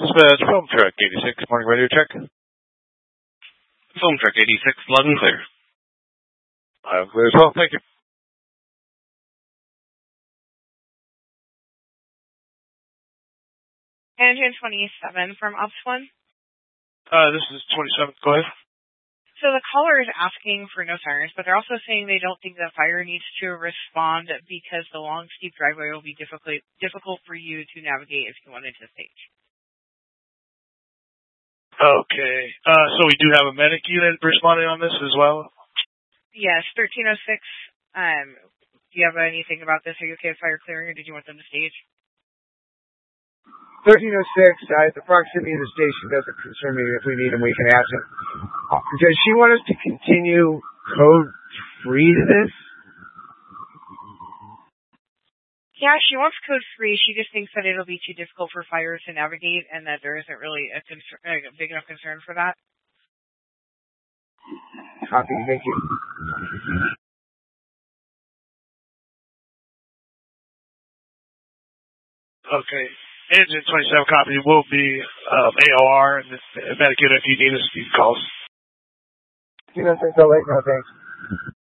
Dispatch, Film Truck 86, morning radio check. Film Truck 86, loud and clear. Loud and clear as well, thank you. Engine 27 from Ops 1. This is 27, go ahead. So the caller is asking for no sirens, but they're also saying they don't think the fire needs to respond because the long, steep driveway will be difficult for you to navigate if you wanted to stage. Okay, so we do have a medic unit responding on this as well? Yes, 1306. Do you have anything about this? Are you okay with fire clearing, or did you want them to stage? 1306, the proximity of the station doesn't concern me. If we need him, we can ask him. Does she want us to continue code-free to this? Yeah, she wants code-free. She just thinks that it'll be too difficult for fire to navigate and that there isn't really a big enough concern for that. Copy, thank you. Okay. Engine 27 copy will be AOR and medic unit if you need us, you can call us. You know, thanks, I'll let you know, thanks.